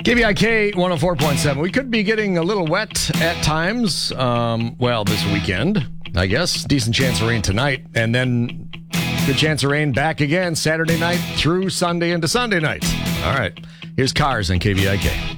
KVIK 104.7. We could be getting a little wet at times. This weekend, I guess. Decent chance of rain tonight. And then good chance of rain back again Saturday night through Sunday into Sunday night. All right. Here's Cars on KVIK.